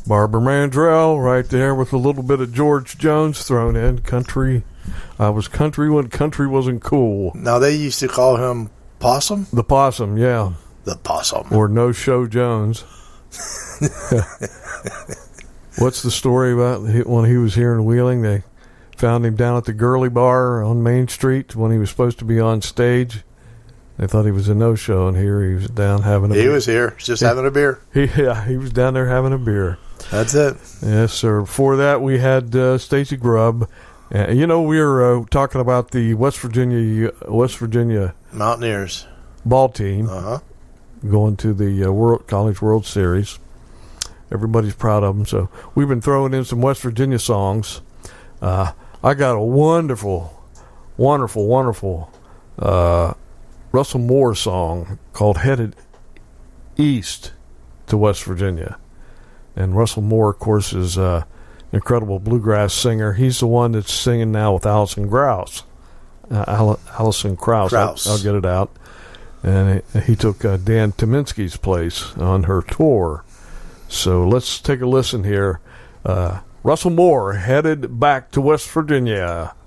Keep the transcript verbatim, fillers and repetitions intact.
Barbara Mandrell right there with a little bit of George Jones thrown in. Country. I was country when country wasn't cool. Now, they used to call him Possum? The Possum, yeah. The Possum. Or No Show Jones. What's the story about when he was here in Wheeling? They found him down at the Girly Bar on Main Street when he was supposed to be on stage. They thought he was a no-show, and here he was down having a he beer. He was here, just he, having a beer. He, yeah, he was down there having a beer. That's it. Yes, sir. Before that, we had uh, Stacy Grubb. Uh, you know, we were uh, talking about the West Virginia West Virginia Mountaineers ball team uh-huh. going to the uh, World College World Series. Everybody's proud of them. So we've been throwing in some West Virginia songs. Uh, I got a wonderful, wonderful, wonderful uh, Russell Moore song called Headed East to West Virginia. And Russell Moore, of course, is an uh, incredible bluegrass singer. He's the one that's singing now with Alison Krauss. Uh, Al- Alison Krauss. Krauss. I'll, I'll get it out. And he, he took uh, Dan Tyminski's place on her tour. So let's take a listen here. Uh, Russell Moore, Headed Back to West Virginia.